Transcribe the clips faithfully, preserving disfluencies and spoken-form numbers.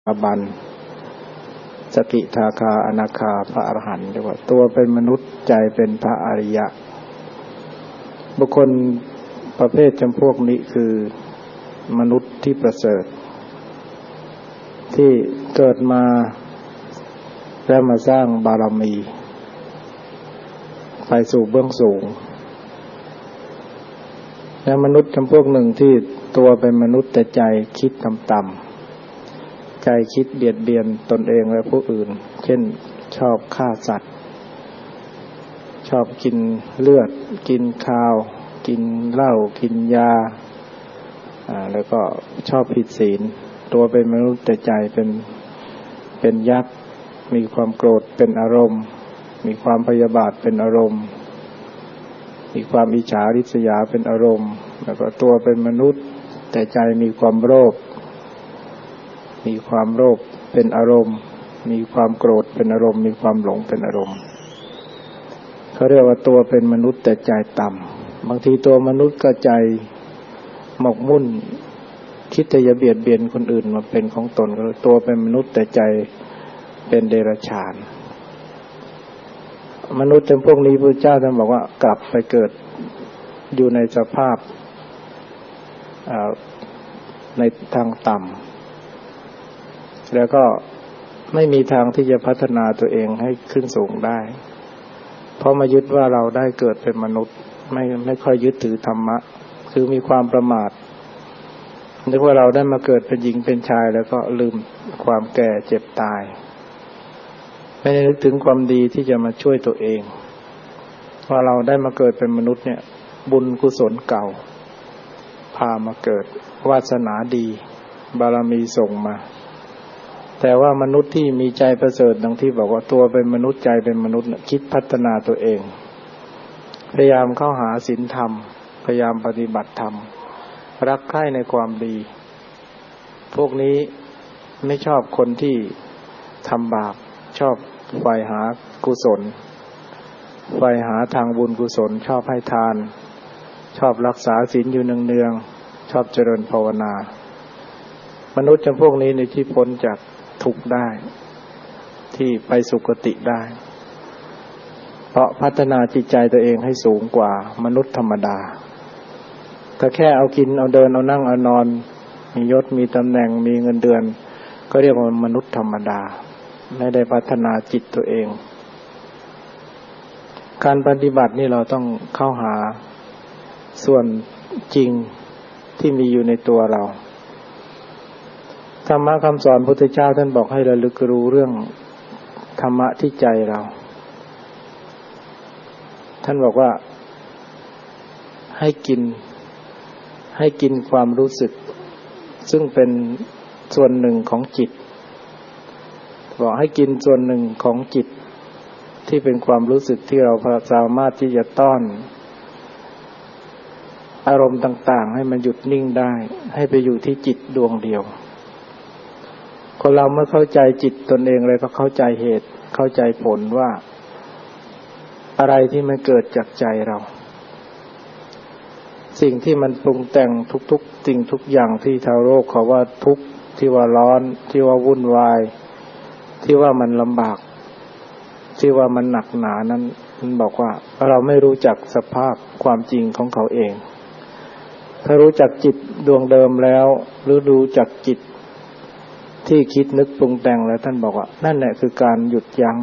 อบันสกิทาคาอนาคาพระอรหันต์เรียกว่าตัวเป็นมนุษย์ใจเป็นพระอริยะบุคคลประเภทจำพวกนี้คือมนุษย์ที่ประเสริฐที่เกิดมาแล้วมาสร้างบารมีไปสู่เบื้องสูงและมนุษย์จำพวกหนึ่งที่ตัวเป็นมนุษย์แต่ใจคิดต่ำๆใจคิดเบียดเบียนตนเองและผู้อื่นเช่นชอบฆ่าสัตว์ชอบกินเลือดกินคาวกินเหล้ากินยาอ่าแล้วก็ชอบผิดศีลตัวเป็นมนุษย์แต่ใจเป็นเป็นยักษ์มีความโกรธเป็นอารมณ์มีความพยาบาทเป็นอารมณ์มีความอิจฉาริษยาเป็นอารมณ์แล้วก็ตัวเป็นมนุษย์แต่ใจมีความโลภมีความโลภเป็นอารมณ์มีความโกรธเป็นอารมณ์มีความหลงเป็นอารมณ์เขาเรียกว่าตัวเป็นมนุษย์แต่ใจต่ำบางทีตัวมนุษย์ก็ใจหมกมุ่นคิดจะเบียดเบียนคนอื่นมาเป็นของตนก็ตัวเป็นมนุษย์แต่ใจเป็นเดรัจฉานมนุษย์จำพวกนี้พระเจ้าท่านบอกว่ากลับไปเกิดอยู่ในสภาพในทางต่ำแล้วก็ไม่มีทางที่จะพัฒนาตัวเองให้ขึ้นสูงได้เพราะมายึดว่าเราได้เกิดเป็นมนุษย์ไม่ไม่ค่อยยึดถือธรรมะคือมีความประมาทนึกว่าเราได้มาเกิดเป็นหญิงเป็นชายแล้วก็ลืมความแก่เจ็บตายไม่ได้นึกถึงความดีที่จะมาช่วยตัวเองว่าเราได้มาเกิดเป็นมนุษย์เนี่ยบุญกุศลเก่าพามาเกิดวาสนาดีบารมีส่งมาแต่ว่ามนุษย์ที่มีใจประเสริฐดังที่บอกว่าตัวเป็นมนุษย์ใจเป็นมนุษย์คิดพัฒนาตัวเองพยายามเข้าหาศีลธรรมพยายามปฏิบัติธรรมรักใคร่ในความดีพวกนี้ไม่ชอบคนที่ทำบาปชอบใฝ่หากุศลใฝ่หาทางบุญกุศลชอบให้ทานชอบรักษาศีลอยู่เนืองๆชอบเจริญภาวนามนุษย์จำพวกนี้ในที่พ้นจากทุกข์ได้ที่ไปสุคติได้เพราะพัฒนาจิตใจตัวเองให้สูงกว่ามนุษย์ธรรมดาถ้าแค่เอากินเอาเดินเอานั่งเอานอนมียศมีตำแหน่งมีเงินเดือนก็เรียกว่ามนุษย์ธรรมดาไม่ได้พัฒนาจิตตัวเองการปฏิบัตินี่เราต้องเข้าหาส่วนจริงที่มีอยู่ในตัวเราธรรมะคำสอนพุทธเจ้าท่านบอกให้ระลึกรู้เรื่องธรรมะที่ใจเราท่านบอกว่าให้กินให้กินความรู้สึกซึ่งเป็นส่วนหนึ่งของจิตบอกให้กินส่วนหนึ่งของจิตที่เป็นความรู้สึกที่เราสามารถที่จะต้อนอารมณ์ต่างๆให้มันหยุดนิ่งได้ให้ไปอยู่ที่จิตดวงเดียวคนเราเมื่อเข้าใจจิตตนเองเลยก็เข้าใจเหตุเข้าใจผลว่าอะไรที่มันเกิดจากใจเราสิ่งที่มันปรุงแต่งทุกๆสิ่งทุกอย่างที่ชาวโลกเขาว่าทุกข์ที่ว่าร้อนที่ว่าวุ่นวายที่ว่ามันลำบากที่ว่ามันหนักหนานั้นมันบอกว่าเราไม่รู้จักสภาพความจริงของเขาเองถ้ารู้จักจิตดวงเดิมแล้วหรือรู้จักจิตที่คิดนึกปรุงแต่งแล้วท่านบอกว่านั่นแหละคือการหยุดยั้ง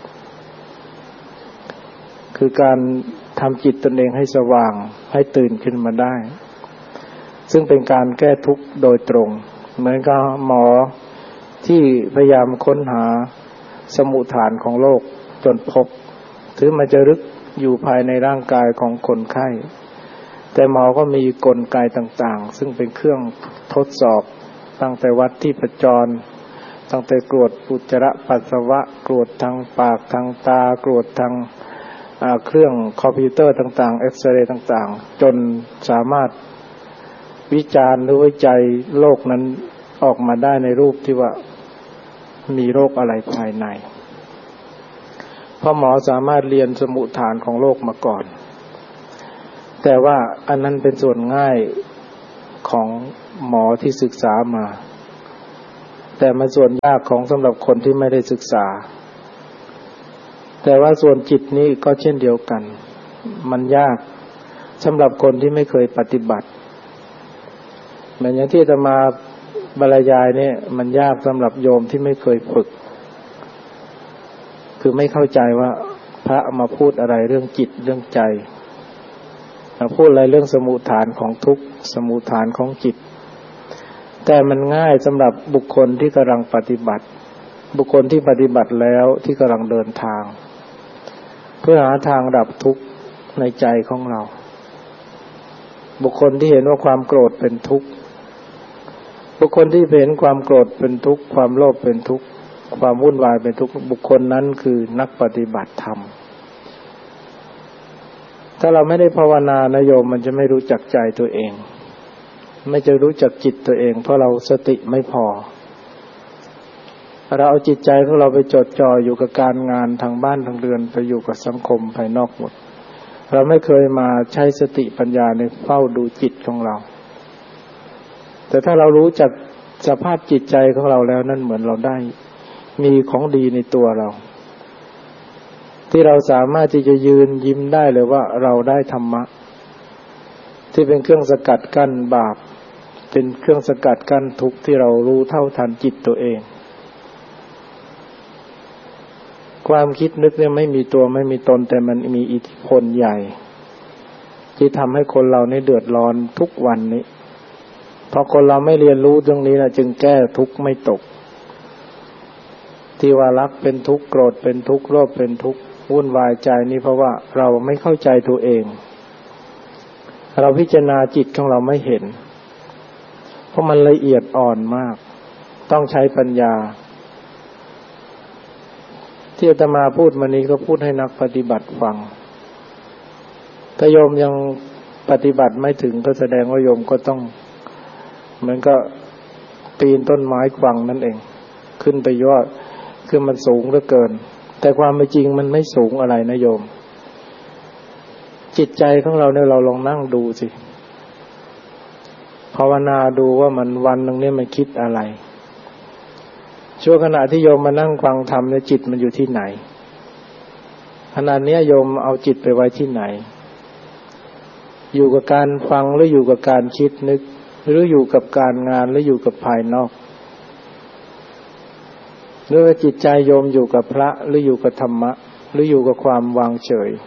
คือการทำจิตตนเองให้สว่างให้ตื่นขึ้นมาได้ซึ่งเป็นการแก้ทุกข์โดยตรงเหมือนกับหมอที่พยายามค้นหาสมุฏฐานของโรคจนพบถึงมันจะลึกอยู่ภายในร่างกายของคนไข้แต่หมอก็มีกลไกต่างๆซึ่งเป็นเครื่องทดสอบตั้งแต่วัดที่ประจรตั้งแต่ตรวจอุจจาระปัสสาวะตรวจทางปากทางตาตรวจทางเครื่องคอมพิวเตอร์ต่างๆเอ็กซเรย์ต่างๆจนสามารถวิจารณ์หรือวิจัยโรคนั้นออกมาได้ในรูปที่ว่ามีโรคอะไรภายในเพราะหมอสามารถเรียนสมุฏฐานของโรคมาก่อนแต่ว่าอันนั้นเป็นส่วนง่ายของหมอที่ศึกษามาแต่มันส่วนยากของสำหรับคนที่ไม่ได้ศึกษาแต่ว่าส่วนจิตนี้ก็เช่นเดียวกันมันยากสำหรับคนที่ไม่เคยปฏิบัติเหมือนอย่างที่อาตมาบรรยายเนี่ยมันยากสำหรับโยมที่ไม่เคยฝึกคือไม่เข้าใจว่าพระมาพูดอะไรเรื่องจิตเรื่องใจมาพูดอะไรเรื่องสมุฏฐานของทุกข์สมุฏฐานของจิตแต่มันง่ายสำหรับบุคคลที่กำลังปฏิบัติบุคคลที่ปฏิบัติแล้วที่กำลังเดินทางเพื่อหาทางดับทุกข์ในใจของเราบุคคลที่เห็นว่าความโกรธเป็นทุกข์บุคคลที่เห็นความโกรธเป็นทุกข์ความโลภเป็นทุกข์ความวุ่นวายเป็นทุกข์บุคคลนั้นคือนักปฏิบัติธรรมถ้าเราไม่ได้ภาวนานะโยมมันจะไม่รู้จักใจตัวเองไม่จะรู้จักจิตตัวเองเพราะเราสติไม่พอเราเอาจิตใจของเราไปจดจ่ออยู่กับการงานทางบ้านทางเรือนไปอยู่กับสังคมภายนอกหมดเราไม่เคยมาใช้สติปัญญาในเฝ้าดูจิตของเราแต่ถ้าเรารู้จักสภาพจิตใจของเราแล้วนั่นเหมือนเราได้มีของดีในตัวเราที่เราสามารถที่จะยืนยิ้มได้เลยว่าเราได้ธรรมะที่เป็นเครื่องสกัดกั้นบาปเป็นเครื่องสกัดกั้นทุกข์ที่เรารู้เท่าทันจิตตัวเองความคิดนึกเนี่ยไม่มีตัวไม่มีตนแต่มันมีอิทธิพลใหญ่ที่ทำให้คนเราเนี่ยเดือดร้อนทุกวันนี้เพราะคนเราไม่เรียนรู้ตรงนี้นะจึงแก้ทุกข์ไม่ตกที่ว่ารักเป็นทุกข์โกรธเป็นทุกข์โลภเป็นทุกข์วุ่นวายใจนี่เพราะว่าเราไม่เข้าใจตัวเองเราพิจารณาจิตของเราไม่เห็นเพราะมันละเอียดอ่อนมากต้องใช้ปัญญาที่อาตมาพูดมานี้ก็พูดให้นักปฏิบัติฟังถ้าโยมยังปฏิบัติไม่ถึงก็แสดงว่าโยมก็ต้องเหมือนก็ปีนต้นไม้กวังนั่นเองขึ้นไปยอดคือมันสูงเหลือเกินแต่ความเป็นจริงมันไม่สูงอะไรนะโยมจิตใจของเราเนี่ยเราลองนั่งดูสิภาวนาดูว่ามันวันนึงเนี่ยมันคิดอะไรช่วงขณะที่โยมมานั่งฟังธรรมเนี่ยจิตมันอยู่ที่ไหนขณะนี้โยมเอาจิตไปไว้ที่ไหนอยู่กับการฟังหรืออยู่กับการคิดนึกหรืออยู่กับการงานหรืออยู่กับภายนอกหรือว่าจิตใจโยมอยู่กับพระหรืออยู่กับธรรมะหรืออยู่กับความวางเฉย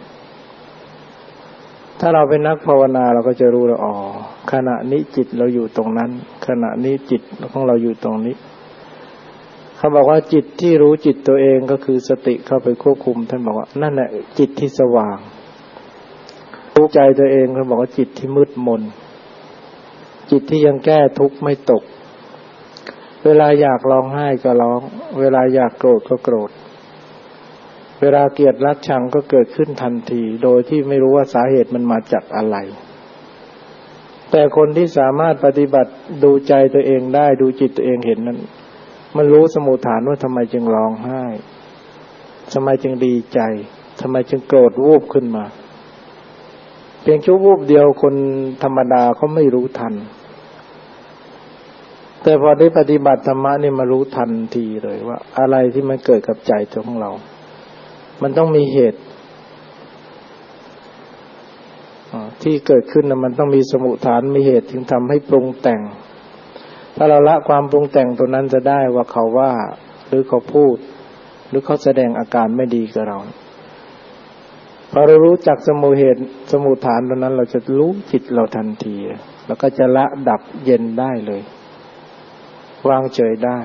ถ้าเราเป็นนักภาวนาเราก็จะรู้แล้วอ๋อขณะนี้จิตเราอยู่ตรงนั้นขณะนี้จิตของเราอยู่ตรงนี้เขาบอกว่าจิตที่รู้จิตตัวเองก็คือสติเข้าไปควบคุมท่านบอกว่านั่นแหละจิตที่สว่างรู้ใจตัวเองเขาบอกว่าจิตที่มืดมนจิตที่ยังแก้ทุกข์ไม่ตกเวลาอยากร้องไห้ก็ร้องเวลาอยากโกรธก็โกรธเวลาเกลียดรักชังก็เกิดขึ้นทันทีโดยที่ไม่รู้ว่าสาเหตุมันมาจากอะไรแต่คนที่สามารถปฏิบัติดูใจตัวเองได้ดูจิตตัวเองเห็นนั้นมันรู้สมุฏฐานว่าทำไมจึงร้องไห้ทำไมจึงดีใจทำไมจึงโกรธวูบขึ้นมาเพียงชั่ววูบเดียวคนธรรมดาเขาไม่รู้ทันแต่พอได้ปฏิบัติธรรมะนี่มารู้ทันทีเลยว่าอะไรที่มันเกิดกับใจตัวของเรามันต้องมีเหตุที่เกิดขึ้นนะมันต้องมีสมุฏฐานมีเหตุถึงทำให้ปรุงแต่งถ้าเราละความปรุงแต่งตัวนั้นจะได้ว่าเขาว่าหรือเขาพูดหรือเขาแสดงอาการไม่ดีกับเราพอเรารู้จักสมุเหตุสมุฏฐานตัวนั้นเราจะรู้จิตเราทันทีแล้วก็จะละดับเย็นได้เลยวางเฉยได้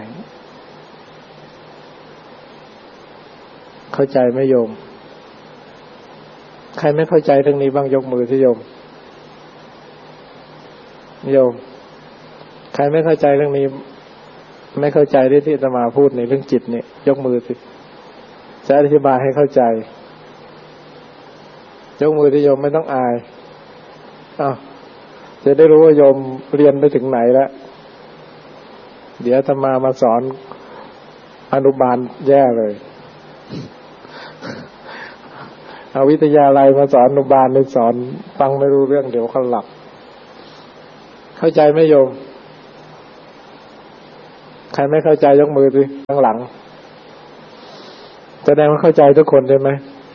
เข้าใจไหมโยมใครไม่เข้าใจเรื่องนี้บ้างยกมือสิโยมโยมใครไม่เข้าใจเรื่องนี้ไม่เข้าใจที่ที่อาตมาพูดในเรื่องจิตเนี่ยยกมือสิจะอธิบายให้เข้าใจยกมือที่โยมไม่ต้องอายอ้าวจะได้รู้ว่าโยมเรียนไปถึงไหนแล้วเดี๋ยวอาตมามาสอนอนุบาลแย่เลยเอาวิทยาลัยมาสอนอนุบาลเลยสอนฟังไม่รู้เรื่องเดี๋ยวเขาหลับเข้าใจไหมโยมใครรไม่เข้าใจยกมือสิข้างหลังแสดงว่าเข้าใจทุกคนใช่ไหม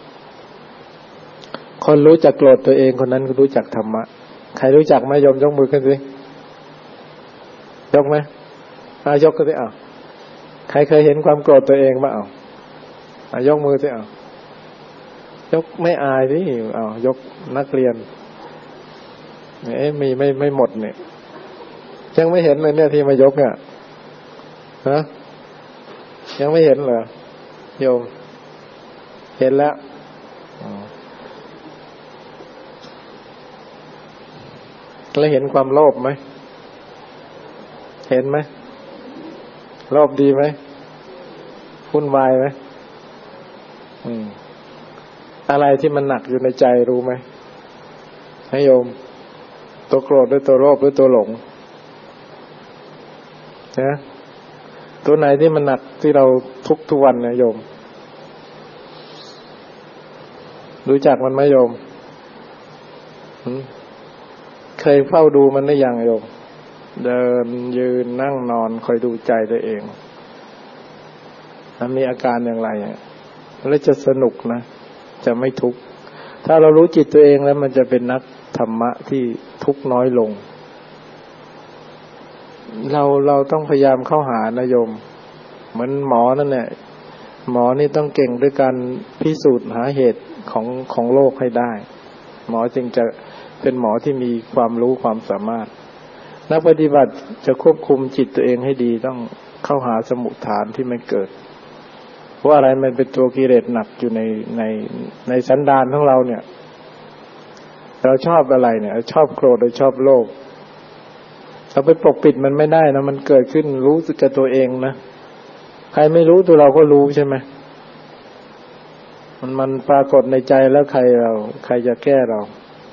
คนรู้จักโกรธตัวเองคนนั้นรู้จักธรรมะใครรู้จักไหมโยมยกมือขึ้นสิยกไหมอ่ะยกขึ้นสิอ่ะใครเคยเห็นความโกรธตัวเองบ้างอ่ะอ่ะยกมือสิอ่ะยกไม่อายสิอ่ะยกนักเรียนเอ๊ะมีไม่ไม่หมดเนี่ยยังไม่เห็นเลยเนี่ยที่มายกเนี่ยฮะยังไม่เห็นเหรอโยมเห็นแล้วแล้วเห็นความโลภไหมเห็นไหมโลภดีไหมวุ่นวายไหมอืมอะไรที่มันหนักอยู่ในใจรู้ไหมให้โยมตัวโกรธหรือตัวโลภหรือตัวหลงนะตัวไหนที่มันหนักที่เราทุกทุกวันนะโยมรู้จักมันไหมโยมเคยเฝ้าดูมันได้ยังโยมเดินยืนนั่งนอนคอยดูใจตัวเองมันมีอาการอย่างไรแล้วจะสนุกนะจะไม่ทุกข์ถ้าเรารู้จิตตัวเองแล้วมันจะเป็นนักธรรมะที่ทุกข์น้อยลงเราเราต้องพยายามเข้าหานะโยมเหมือนหมอนั่นแหละหมอนี่ต้องเก่งด้วยการพิสูจน์หาเหตุของของโรคให้ได้หมอจึงจะเป็นหมอที่มีความรู้ความสามารถนักปฏิบัติจะควบคุมจิตตัวเองให้ดีต้องเข้าหาสมุฏฐานที่มันเกิดว่าอะไรมันเป็นตัวกิเลสหนักอยู่ในในในสันดานของเราเนี่ยเราชอบอะไรเนี่ยชอบโกรธหรือชอบโลภเราไปปกปิดมันไม่ได้นะมันเกิดขึ้นรู้สึกกับตัวเองนะใครไม่รู้ตัวเราก็รู้ใช่ไหมมันมันปรากฏในใจแล้วใครเราใครจะแก้เรา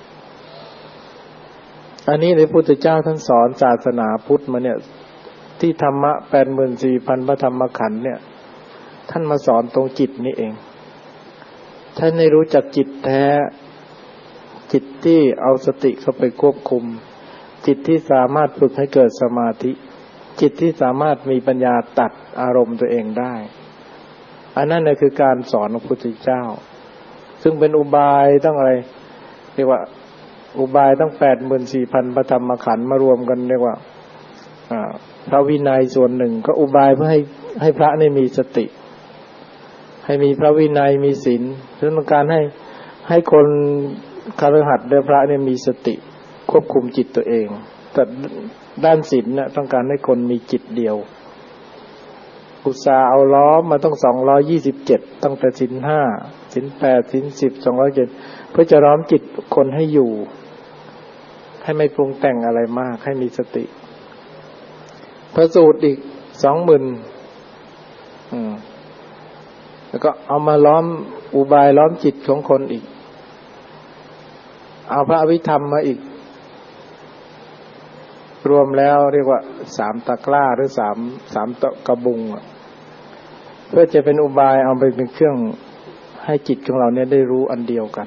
อันนี้พระพุทธเจ้าท่านสอนศาสนาพุทธมาเนี่ยที่ธรรมะ แปดหมื่นสี่พัน พระธรรมขันธ์เนี่ยท่านมาสอนตรงจิตนี่เองท่านได้รู้จักจิตแท้จิตที่เอาสติเข้าไปควบคุมจิตที่สามารถฝึกให้เกิดสมาธิจิตที่สามารถมีปัญญาตัดอารมณ์ตัวเองได้อันนั้นน่ะคือการสอนของพระพุทธเจ้าซึ่งเป็นอุบายต้องอะไรเรียกว่าอุบายต้อง แปดหมื่นสี่พัน พระธรรมขันธ์มารวมกันเรียกว่าอ่าพระวินัยส่วนหนึ่งก็อุบายเพื่อให้ให้พระได้มีสติให้มีพระวินัยมีศีลเพื่อต้องการให้ให้คนคฤหัสถ์และพระเนี่ยมีสติควบคุมจิตตัวเองแต่ด้านศีลเนี่ยต้องการให้คนมีจิตเดียวอุตส่าห์เอาล้อมมาต้องสองร้อยยี่สิบเจ็ดตั้งแต่ศีลห้าศีลแปดศีลสิบ สองร้อยเจ็ดเพื่อจะล้อมจิตคนให้อยู่ให้ไม่ปรุงแต่งอะไรมากให้มีสติพระสูตรอีก สองหมื่น อืมแล้วก็เอามาล้อมอุบายล้อมจิตของคนอีกเอาพระอภิธรรมมาอีกรวมแล้วเรียกว่าสามตะกร้าหรือสามสามตะกระบุงเพื่อจะเป็นอุบายเอาไปเป็นเครื่องให้จิตของเราเนี่ยได้รู้อันเดียวกัน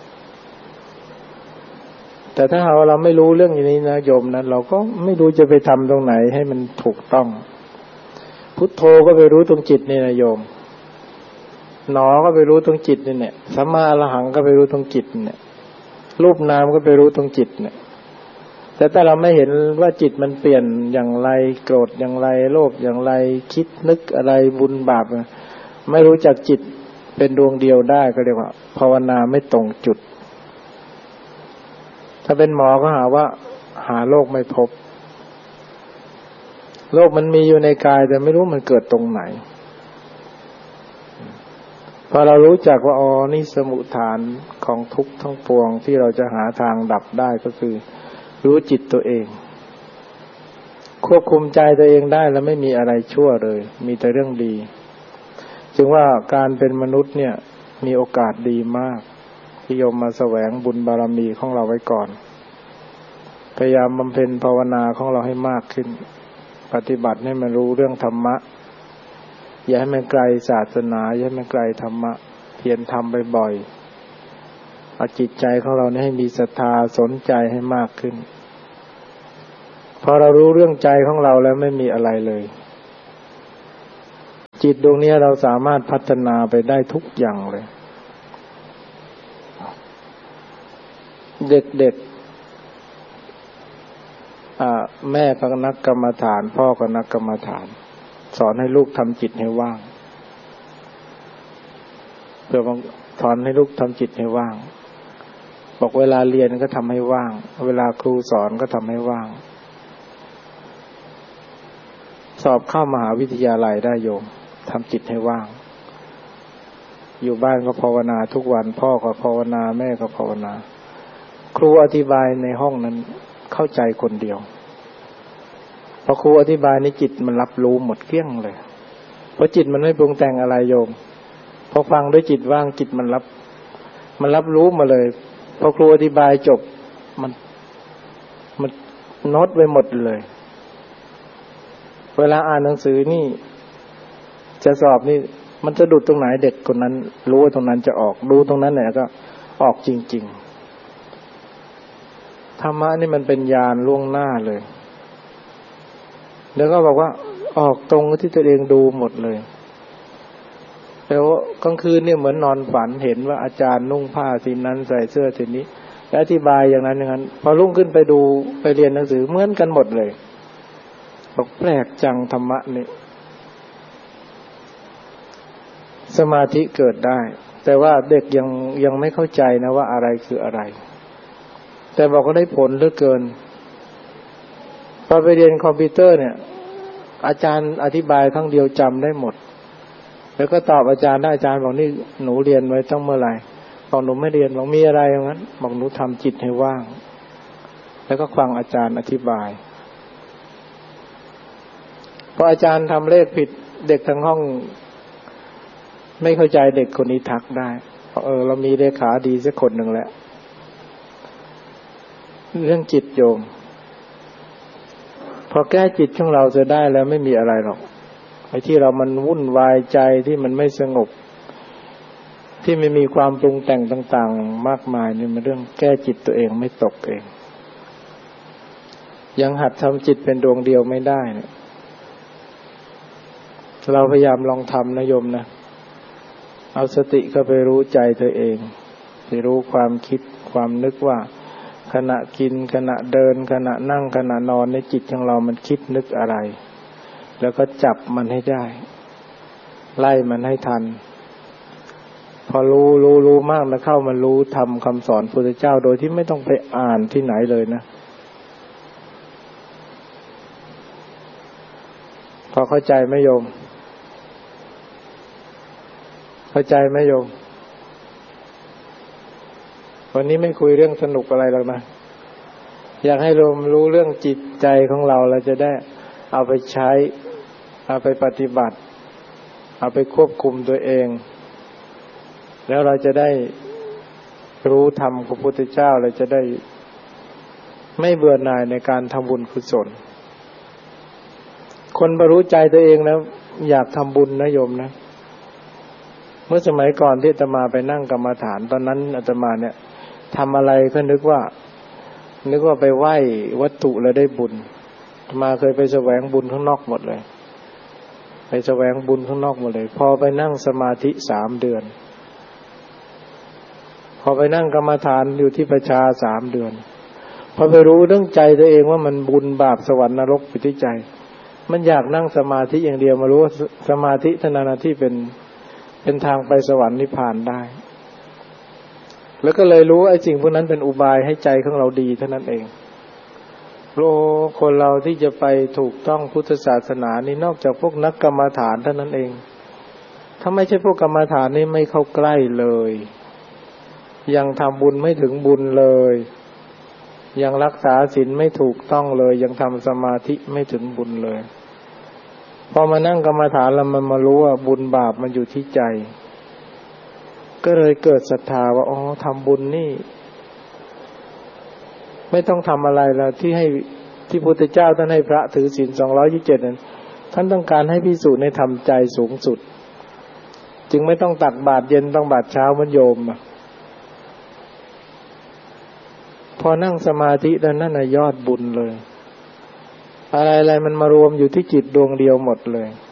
แต่ถ้าเราเราไม่รู้เรื่องอย่างนี้นะโยมนะเราก็ไม่รู้จะไปทำตรงไหนให้มันถูกต้องพุทโธก็ไปรู้ตรงจิตนี่นะโยมหนอก็ไปรู้ตรงจิตนี่เนี่ยสัมมาอรหังก็ไปรู้ตรงจิตเนี่ยรูปนามก็ไปรู้ตรงจิตเนี่ยแต่ถ้าเราไม่เห็นว่าจิตมันเปลี่ยนอย่างไรโกรธอย่างไรโลภอย่างไรคิดนึกอะไรบุญบาปไม่รู้จักจิตเป็นดวงเดียวได้ก็เรียกว่าภาวนาไม่ตรงจุดถ้าเป็นหมอก็หาว่าหาโรคไม่พบโรคมันมีอยู่ในกายแต่ไม่รู้มันเกิดตรงไหนพอเรารู้จักว่าอ๋อนี่สมุฏฐานของทุกข์ทั้งปวงที่เราจะหาทางดับได้ก็คือรู้จิตตัวเองควบคุมใจตัวเองได้แล้วไม่มีอะไรชั่วเลยมีแต่เรื่องดีจึงว่าการเป็นมนุษย์เนี่ยมีโอกาสดีมากที่โยมมาแสวงบุญบารมีของเราไว้ก่อนพยายามบำเพ็ญภาวนาของเราให้มากขึ้นปฏิบัติให้มันรู้เรื่องธรรมะอย่าให้มันไกลศาสนาอย่าให้มันไกลธรรมะเพียรทำบ่อยๆเอาจิตใจของเราเนี่ยให้มีศรัทธาสนใจให้มากขึ้นพอเรารู้เรื่องใจของเราแล้วไม่มีอะไรเลยจิตดวงนี้เราสามารถพัฒนาไปได้ทุกอย่างเลยเด็กๆอ่าแม่ก็นักกรรมฐานพ่อก็นักกรรมฐานสอนให้ลูกทำจิตให้ว่างเพื่อสอนให้ลูกทำจิตให้ว่างบอกเวลาเรียนก็ทำให้ว่างเวลาครูสอนก็ทำให้ว่างสอบเข้ามหาวิทยาลัยได้โยมทำจิตให้ว่างอยู่บ้านก็ภาวนาทุกวันพ่อก็ภาวนาแม่ก็ภาวนาครูอธิบายในห้องนั้นเข้าใจคนเดียวพอครูอธิบายในจิตมันรับรู้หมดเกลี้ยงเลยเพราะจิตมันไม่ปรุงแต่งอะไรโยมพอฟังด้วยจิตว่างจิตมันรับมันรับรู้มาเลยพอครูอธิบายจบมันมันโน้ตไว้หมดเลยเวลาอ่านหนังสือนี่จะสอบนี่มันจะดุดตรงไหนเด็กคนนั้นรู้ว่าตรงนั้นจะออกดูตรงนั้นเนี่ยก็ออกจริงๆธรรมะนี่มันเป็นญาณล่วงหน้าเลยแล้วก็บอกว่าออกตรงที่ตัวเองดูหมดเลยแล้วกลางคืนเนี่ยเหมือนนอนฝันเห็นว่าอาจารย์นุ่งผ้าสีนั้นใส่เสื้อสีนี้และอธิบายอย่างนั้นอย่างนั้นพอรุ่งขึ้นไปดูไปเรียนหนังสือเหมือนกันหมดเลยบอกแปลกจังธรรมะนี่สมาธิเกิดได้แต่ว่าเด็กยังยังไม่เข้าใจนะว่าอะไรคืออะไรแต่บอกว่าได้ผลเหลือเกินพอไปเรียนคอมพิวเตอร์เนี่ยอาจารย์อธิบายครั้งเดียวจำได้หมดแล้วก็ตอบอาจารย์ได้อาจารย์บอกนี่หนูเรียนไว้ตั้งเมื่อไหร่บอกหนูไม่เรียนบอกมีอะไรอย่างนั้นบอกหนูทำจิตให้ว่างแล้วก็ฟังอาจารย์อธิบายพออาจารย์ทำเลขผิดเด็กทั้งห้องไม่เข้าใจเด็กคนนี้ทักได้เออเรามีเลขาดีสักคนหนึ่งแล้วเรื่องจิตโยมพอแก้จิตของเราจะได้แล้วไม่มีอะไรหรอกไอ้ที่เรามันวุ่นวายใจที่มันไม่สงบที่ไม่มีความปรุงแต่งต่างๆมากมายนี่มันเรื่องแก้จิตตัวเองไม่ตกเองยังหัดทำจิตเป็นดวงเดียวไม่ได้เนี่ยเราพยายามลองทำนะโยมนะเอาสติเข้าไปรู้ใจตัวเองไปรู้ความคิดความนึกว่าขณะกินขณะเดินขณะนั่งขณะนอนในจิตของเรามันคิดนึกอะไรแล้วก็จับมันให้ได้ไล่มันให้ทันพอรู้รู้รู้มากแล้วเข้ามันรู้ทำคำสอนพระพุทธเจ้าโดยที่ไม่ต้องไปอ่านที่ไหนเลยนะพอเข้าใจไหมโยมเข้าใจไหมโยมวันนี้ไม่คุยเรื่องสนุกอะไรหรอกนะอยากให้โยมรู้เรื่องจิตใจของเราเราจะได้เอาไปใช้เอาไปปฏิบัติเอาไปควบคุมตัวเองแล้วเราจะได้รู้ธรรมของพระพุทธเจ้าเราจะได้ไม่เบื่อหน่ายในการทำบุญกุศลคนบรรลุใจตัวเองแล้วอยากทำบุญนะโยมนะเมื่อสมัยก่อนที่อาตมาไปนั่งกรรมฐานตอนนั้นอาตมาเนี่ยทำอะไรก็นึกว่านึกว่าไปไหว้วัตถุแล้วได้บุญอาตมาเคยไปแสวงบุญข้างนอกหมดเลยไปแสวงบุญข้างนอกหมดเลยพอไปนั่งสมาธิสามเดือนพอไปนั่งกรรมฐานอยู่ที่ประชาสามเดือนพอไปรู้เรื่องใจตัวเองว่ามันบุญบาปสวรรค์นรกอยู่ที่ใจมันอยากนั่งสมาธิอย่างเดียวมารู้ว่าสมาธิเท่านั้นที่เป็นเป็นทางไปสวรรค์นิพพานได้แล้วก็เลยรู้ไอ้สิ่งพวกนั้นเป็นอุบายให้ใจของเราดีเท่านั้นเองโลคนเราที่จะไปถูกต้องพุทธศาสนานี่นอกจากพวกนักกรรมฐานเท่านั้นเองถ้าไม่ใช่พวกกรรมฐานนี่ไม่เข้าใกล้เลยยังทำบุญไม่ถึงบุญเลยยังรักษาศีลไม่ถูกต้องเลยยังทำสมาธิไม่ถึงบุญเลยพอมานั่งกรรมฐานแล้วมันมารู้ว่าบุญบาปมันอยู่ที่ใจก็เลยเกิดศรัทธาว่าอ๋อทำบุญนี่ไม่ต้องทำอะไรแล้วที่ให้ที่พุทธเจ้าท่านให้พระถือศีลสองร้อยยี่สิบเจ็ดนั้นท่านต้องการให้ภิกษุในทำใจสูงสุดจึงไม่ต้องตักบาตรเย็นต้องบาตรเช้าเหมือนโยมพอนั่งสมาธิแล้วนั่นน่ะยอดบุญเลยอะไรๆมันมารวมอยู่ที่จิตดวงเดียวหมดเลย